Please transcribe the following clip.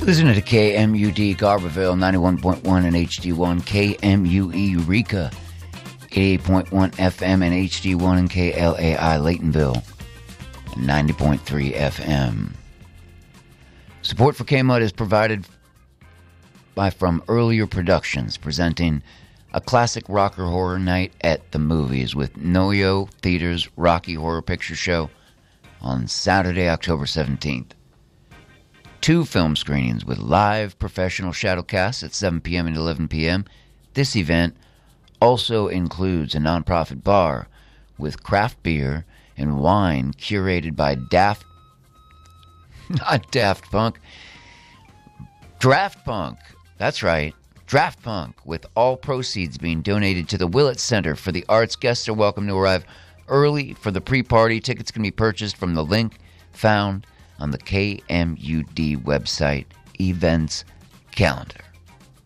Listen to KMUD Garberville 91.1 and HD1, KMUE Eureka 88.1 FM and HD1, and KLAI Laytonville 90.3 FM. Support for KMUD is provided by From Earlier Productions, presenting a classic rocker horror night at the movies with Noyo Theater's Rocky Horror Picture Show on Saturday, October 17th. 2 film screenings with live professional shadowcasts at 7 p.m. and 11 p.m. This event also includes a nonprofit bar with craft beer and wine curated by Draft Punk. That's right, Draft Punk, with all proceeds being donated to the Willett Center for the Arts. Guests are welcome to arrive early for the pre-party. Tickets can be purchased from the link found on the KMUD website events calendar.